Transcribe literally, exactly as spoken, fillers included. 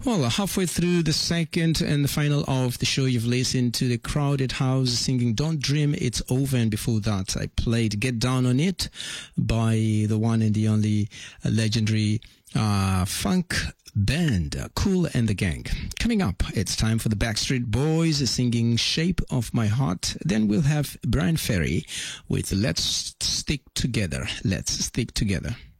Well, halfway through the second and the final of the show, you've listened to the Crowded House singing Don't Dream It's Over. And before that, I played Get Down on It by the one and the only uh, legendary uh, funk band, uh, Kool and the Gang. Coming up, it's time for the Backstreet Boys singing Shape of My Heart. Then we'll have Brian Ferry with Let's Stick Together. Let's Stick Together.